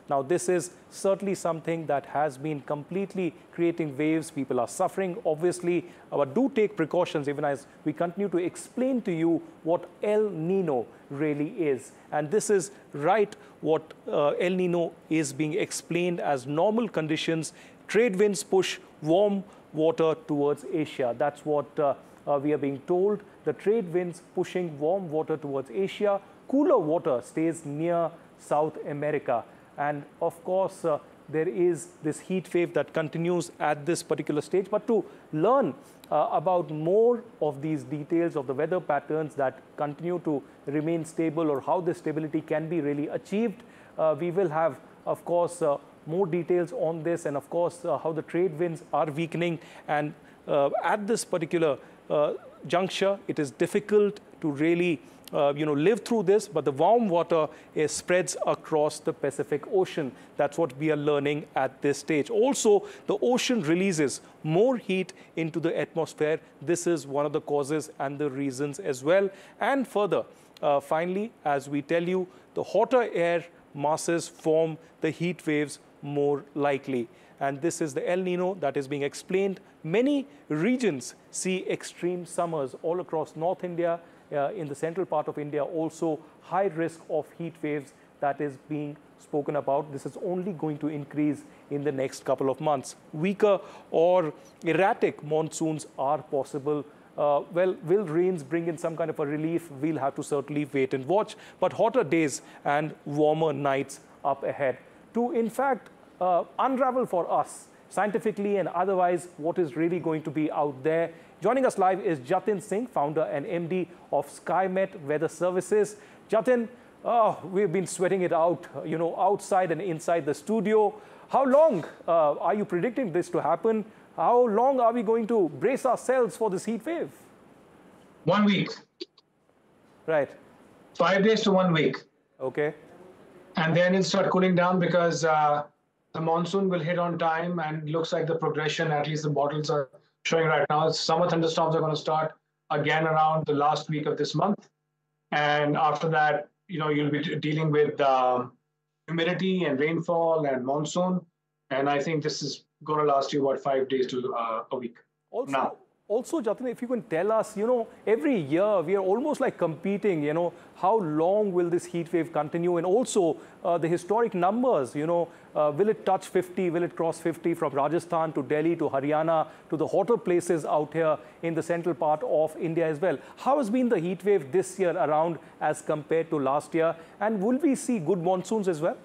Now, this is certainly something that has been completely creating waves. People are suffering, obviously, but do take precautions even as we continue to explain to you what El Nino really is. And this is right what El Nino is being explained as normal conditions. Trade winds push warm water towards Asia. That's what we are being told. The trade winds pushing warm water towards Asia. Cooler water stays near South America. And of course, there is this heat wave that continues at this particular stage. But to learn about more of these details of the weather patterns that continue to remain stable or how this stability can be really achieved, we will have, of course, more details on this, and of course, how the trade winds are weakening. And at this particular juncture, it is difficult to really live through this, but the warm water spreads across the Pacific Ocean. That's what we are learning at this stage. Also, the ocean releases more heat into the atmosphere. This is one of the causes and the reasons as well. And further, finally, as we tell you, the hotter air masses form the heat waves more likely. And this is the El Nino that is being explained. Many regions see extreme summers all across North India, in the central part of India, also high risk of heat waves that is being spoken about. This is only going to increase in the next couple of months. Weaker or erratic monsoons are possible. Well, will rains bring in some kind of a relief? We'll have to certainly wait and watch. But hotter days and warmer nights up ahead to, in fact, unravel for us scientifically and otherwise what is really going to be out there. Joining us live is Jatin Singh, founder and MD of Skymet Weather Services. Jatin, we've been sweating it out, outside and inside the studio. How long are you predicting this to happen? How long are we going to brace ourselves for this heat wave? 1 week. Right. 5 days to 1 week. Okay. And then it'll start cooling down because the monsoon will hit on time, and looks like the progression, at least the models are showing right now, summer thunderstorms are going to start again around the last week of this month. And after that, you'll be dealing with humidity and rainfall and monsoon. And I think this is going to last you about 5 days to a week. Also, Jatin, if you can tell us, every year we are almost like competing, how long will this heat wave continue? And also the historic numbers, will it touch 50? Will it cross 50 from Rajasthan to Delhi to Haryana to the hotter places out here in the central part of India as well? How has been the heat wave this year around as compared to last year? And will we see good monsoons as well?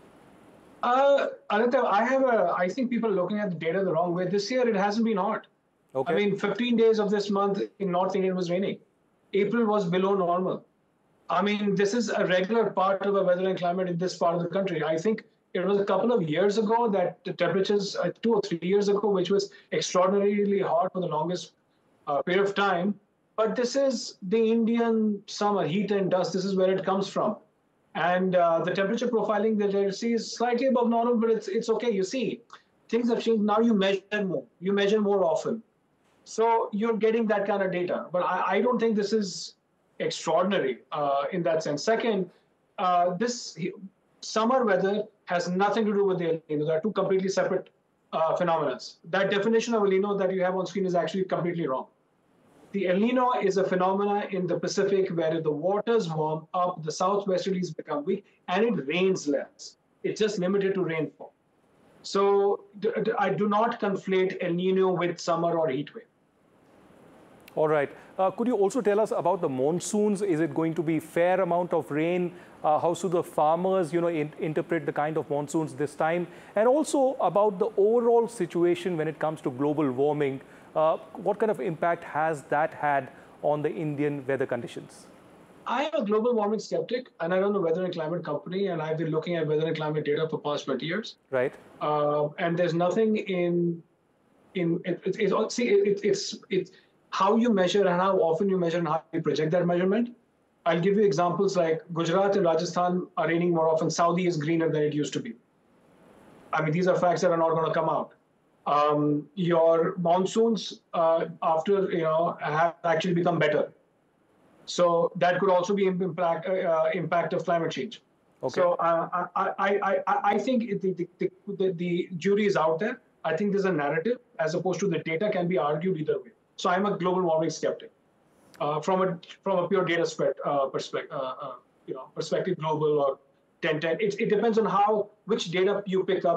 Aditya, I think people are looking at the data the wrong way. This year, it hasn't been hot. Okay. I mean, 15 days of this month in North India was raining. April was below normal. I mean, this is a regular part of the weather and climate in this part of the country. I think it was a couple of years ago that the temperatures, 2 or 3 years ago, which was extraordinarily hot for the longest period of time. But this is the Indian summer, heat and dust. This is where it comes from. And the temperature profiling that I see is slightly above normal, but it's okay. You see, things have changed. Now you measure more. You measure more often. So you're getting that kind of data. But I don't think this is extraordinary in that sense. Second, this summer weather has nothing to do with the El Nino. There are two completely separate phenomena. That definition of El Nino that you have on screen is actually completely wrong. The El Nino is a phenomena in the Pacific where the waters warm up, the southwesterlies become weak, and it rains less. It's just limited to rainfall. So I do not conflate El Nino with summer or heat wave. All right. Could you also tell us about the monsoons? Is it going to be fair amount of rain? How should the farmers, interpret the kind of monsoons this time? And also about the overall situation when it comes to global warming. What kind of impact has that had on the Indian weather conditions? I am a global warming skeptic, and I run a weather and climate company, and I've been looking at weather and climate data for past 20 years. Right. And there's nothing it's how you measure and how often you measure and how you project that measurement. I'll give you examples like Gujarat and Rajasthan are raining more often. Saudi is greener than it used to be. I mean, these are facts that are not going to come out. Your monsoons have actually become better. So that could also be impact of climate change. Okay. So I think the jury is out there. I think there's a narrative as opposed to the data can be argued either way. So I'm a global warming skeptic from a pure data perspective, global or 10-10. It depends on which data you pick up.